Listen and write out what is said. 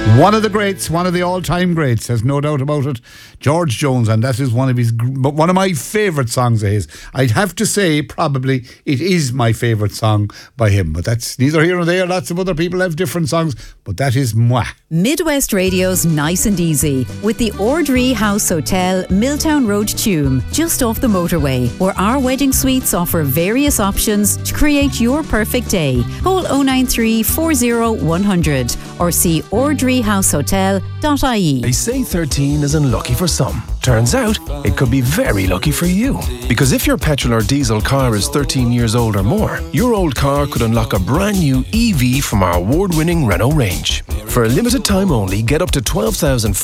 One of the greats, one of the all-time greats, there's no doubt about it, George Jones, and that is one of my favourite songs of his. I'd have to say probably it is my favourite song by him, but that's neither here nor there. Lots of other people have different songs, but that is moi. Midwest Radio's Nice and Easy with the Ordree House Hotel, Milltown Road, Tuam, just off the motorway, where our wedding suites offer various options to create your perfect day. Call 093 40 100 or see ordreehousehotel.ie. They say 13 is unlucky for some. Turns out, it could be very lucky for you. Because if your petrol or diesel car is 13 years old or more, your old car could unlock a brand new EV from our award-winning Renault range. For a limited time only, get up to 12,000